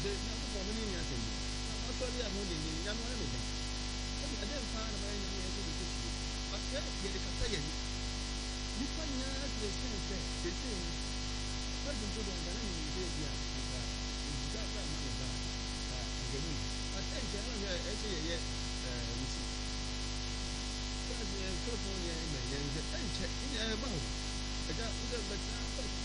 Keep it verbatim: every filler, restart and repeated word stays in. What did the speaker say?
sɛ nyame bɔ me ne nya sɛ ni asɔre a mo de ni nyame ayɛ me dɛ ɛbi ɛdɛ mfa na ma nyame yɛ de de so asɛ yɛ de kasa yɛ ni nipa nyinaa de sɛ sɛ de sɛ ni pɛdi nso do ngana ni de bi a nka nda ba ma me ba ka ngani asɛ nkyɛ na yɛ ɛsɛ yɛ yɛ ɛɛ musi kasi yɛ fɛfo yɛ mɛ yɛ nkyɛ ɛnkyɛ yɛ ba ho ɛda ɛda bɛta